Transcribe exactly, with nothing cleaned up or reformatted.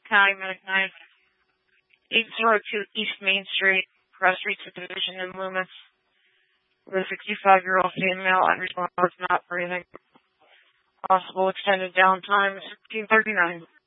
County, Medic nine. eight oh two East Main Street, Cross Street Subdivision in Loomis. With a sixty-five-year-old female, unresponsive, not breathing. Possible extended downtime, sixteen thirty-nine.